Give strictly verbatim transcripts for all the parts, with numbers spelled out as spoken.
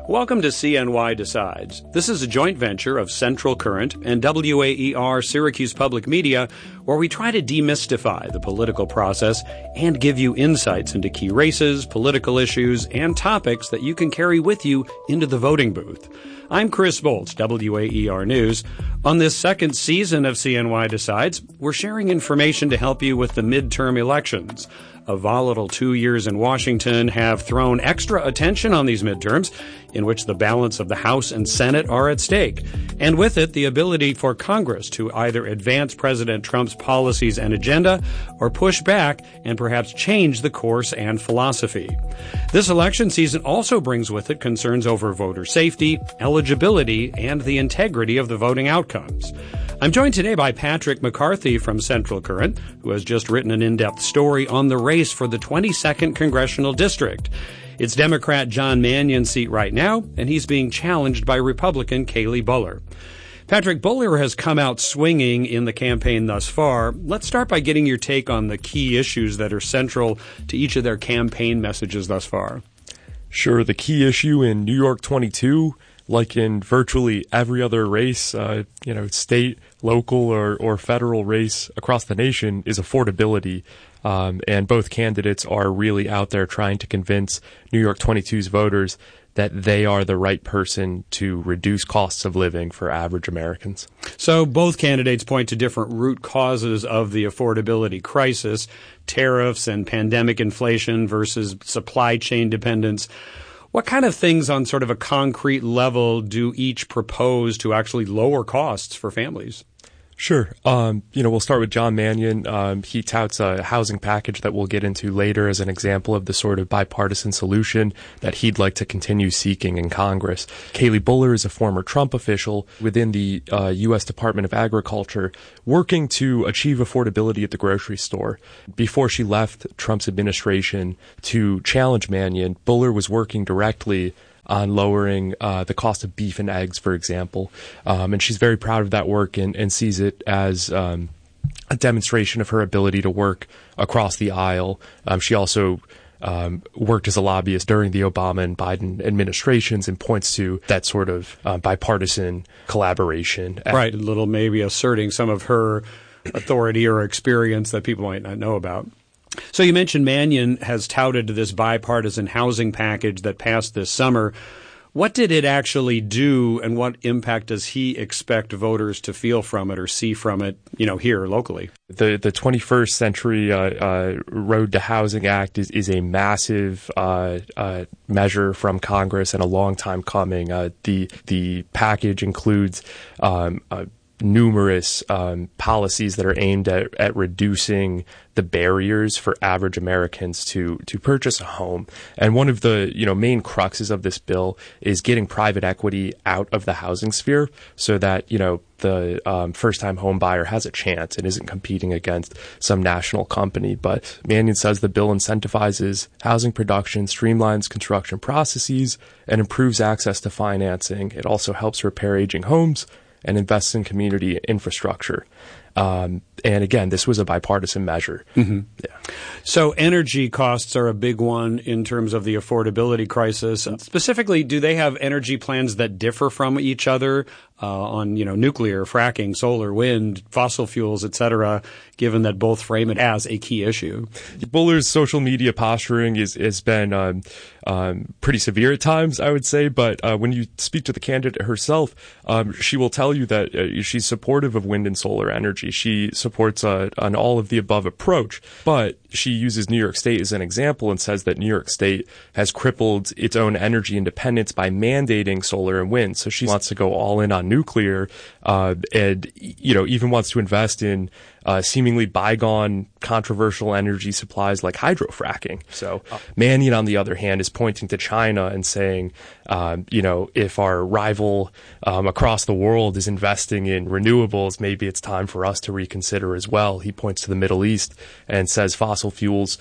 Welcome to C N Y Decides. This is a joint venture of Central Current and W A E R Syracuse Public Media, where we try to demystify the political process and give you insights into key races, political issues, and topics that you can carry with you into the voting booth. I'm Chris Bolts, W A E R News. On this second season of C N Y Decides, we're sharing information to help you with the midterm elections. A volatile two years in Washington have thrown extra attention on these midterms, in which the balance of the House and Senate are at stake, and with it, the ability for Congress to either advance President Trump's policies and agenda or push back and perhaps change the course and philosophy. This election season also brings with it concerns over voter safety, eligibility, and the integrity of the voting outcomes. I'm joined today by Patrick McCarthy from Central Current, who has just written an in-depth story on the race for the twenty-second Congressional District. It's Democrat John Mannion's seat right now, and he's being challenged by Republican Kaylee Buller. Patrick, Buller has come out swinging in the campaign thus far. Let's start by getting your take on the key issues that are central to each of their campaign messages thus far. Sure. The key issue in New York twenty-two, like in virtually every other race, uh, you know, state, local, or, or federal race across the nation, is affordability. Um, and both candidates are really out there trying to convince New York twenty-two's voters that they are the right person to reduce costs of living for average Americans. So both candidates point to different root causes of the affordability crisis, tariffs and pandemic inflation versus supply chain dependence. What kind of things on sort of a concrete level do each propose to actually lower costs for families? Sure. Um, you know, we'll start with John Mannion. Um, he touts a housing package that we'll get into later as an example of the sort of bipartisan solution that he'd like to continue seeking in Congress. Kaylee Buller is a former Trump official within the uh, U S Department of Agriculture, working to achieve affordability at the grocery store. Before she left Trump's administration to challenge Mannion, Buller was working directly on lowering uh, the cost of beef and eggs, for example. Um, and she's very proud of that work and, and sees it as um, a demonstration of her ability to work across the aisle. Um, she also um, worked as a lobbyist during the Obama and Biden administrations and points to that sort of uh, bipartisan collaboration. Right, a little maybe asserting some of her authority or experience that people might not know about. So you mentioned Mannion has touted this bipartisan housing package that passed this summer. What did it actually do, and what impact does he expect voters to feel from it or see from it, you know, here locally? The the twenty-first Century uh, uh, Road to Housing Act is, is a massive uh, uh, measure from Congress and a long time coming. Uh, the the package includes um, uh, numerous um, policies that are aimed at, at reducing the barriers for average Americans to to purchase a home. And one of the you know main cruxes of this bill is getting private equity out of the housing sphere so that you know the um, first-time home buyer has a chance and isn't competing against some national company. But Mannion says the bill incentivizes housing production, streamlines construction processes, and improves access to financing. It also helps repair aging homes and invests in community infrastructure. Um, and again, this was a bipartisan measure. Mm-hmm. Yeah. So energy costs are a big one in terms of the affordability crisis. Specifically, do they have energy plans that differ from each other uh, on, you know, nuclear, fracking, solar, wind, fossil fuels, et cetera, given that both frame it as a key issue? Buller's social media posturing is, has been um, um, pretty severe at times, I would say. But uh, when you speak to the candidate herself, um, she will tell you that uh, she's supportive of wind and solar energy. She supports uh, an all of the above approach, but she uses New York State as an example and says that New York State has crippled its own energy independence by mandating solar and wind. So she wants to go all in on nuclear, uh, and, you know, even wants to invest in uh, seemingly bygone controversial energy supplies like hydrofracking. So Mannion, on the other hand, is pointing to China and saying, um, you know, if our rival um, across the world is investing in renewables, maybe it's time for us to reconsider as well. He points to the Middle East and says fossil fuels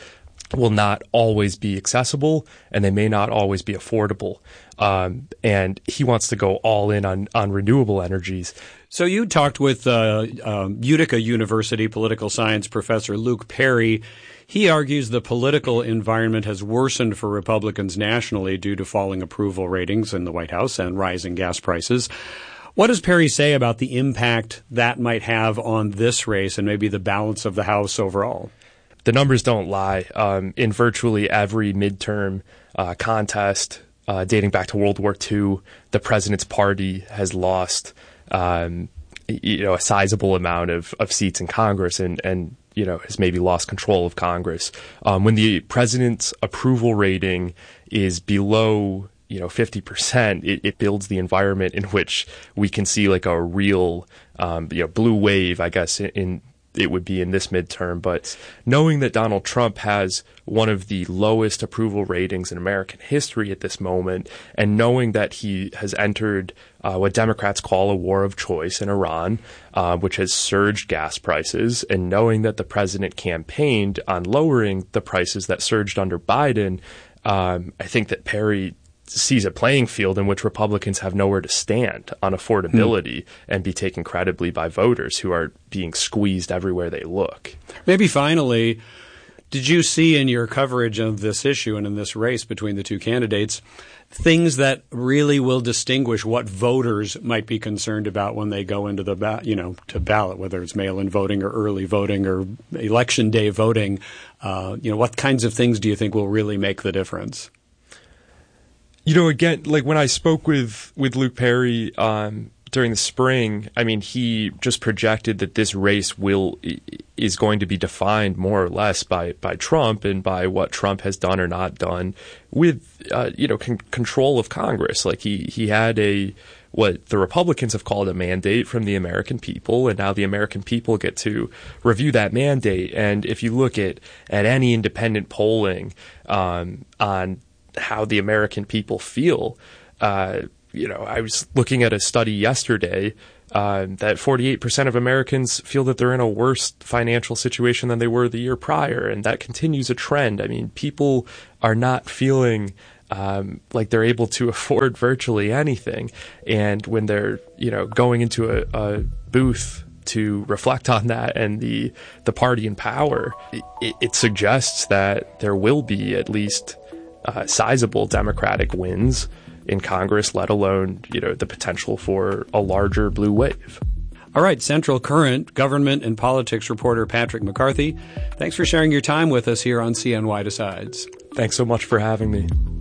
will not always be accessible, and they may not always be affordable. Um, and he wants to go all in on, on renewable energies. So you talked with uh, um, Utica University political science professor Luke Perry. He argues the political environment has worsened for Republicans nationally due to falling approval ratings in the White House and rising gas prices. What does Perry say about the impact that might have on this race and maybe the balance of the House overall? The numbers don't lie. Um, in virtually every midterm uh, contest uh, dating back to World War Two, the president's party has lost um, you know, a sizable amount of, of seats in Congress and, and you know, has maybe lost control of Congress. Um, when the president's approval rating is below, you know, fifty percent, it, it builds the environment in which we can see like a real, um, you know, blue wave, I guess, in, in it would be in this midterm. But knowing that Donald Trump has one of the lowest approval ratings in American history at this moment, and knowing that he has entered uh, what Democrats call a war of choice in Iran, uh, which has surged gas prices, and knowing that the president campaigned on lowering the prices that surged under Biden, um, I think that Perry sees a playing field in which Republicans have nowhere to stand on affordability hmm. and be taken credibly by voters who are being squeezed everywhere they look. Maybe finally, did you see in your coverage of this issue and in this race between the two candidates things that really will distinguish what voters might be concerned about when they go into the ba- you know to ballot, whether it's mail-in voting or early voting or election day voting? Uh, you know, what kinds of things do you think will really make the difference? You know, again, like when I spoke with, with Luke Perry um, during the spring, I mean, he just projected that this race will is going to be defined more or less by, by Trump and by what Trump has done or not done with, uh, you know, con- control of Congress. Like he, he had a what the Republicans have called a mandate from the American people, and now the American people get to review that mandate. And if you look at, at any independent polling um, on how the American people feel. Uh, you know, I was looking at a study yesterday uh, that forty-eight percent of Americans feel that they're in a worse financial situation than they were the year prior, and that continues a trend. I mean, people are not feeling um, like they're able to afford virtually anything, and when they're, you know, going into a, a booth to reflect on that and the the party in power, it, it suggests that there will be at least Uh, sizable Democratic wins in Congress, let alone, you know, the potential for a larger blue wave. All right, Central Current government and politics reporter Patrick McCarthy, thanks for sharing your time with us here on C N Y Decides. Thanks so much for having me.